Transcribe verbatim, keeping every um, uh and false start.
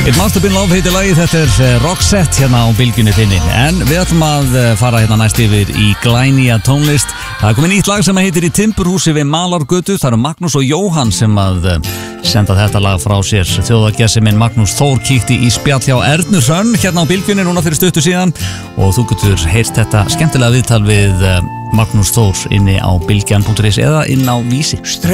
It Must Have Been Love heitir lagið, þetta er uh, Roxette hérna á bylgjunni þinni. En við ætlum að uh, fara hérna næst yfir í glænýja tónlist. Það er komið nýtt lag sem heitir Í timburhúsi við Malargötu. Það eru Magnús og Jóhann sem að uh, senda þetta lag frá sér. Þjóðagessiminn Magnús Þór kíkti í spjall hjá Ernu Hrönn hérna á bylgjunni núna fyrir stuttu síðan og þú getur heyrt þetta skemmtilega viðtal við uh, Magnús Þór inni á bylgjan punktur is eða inn á Vísi.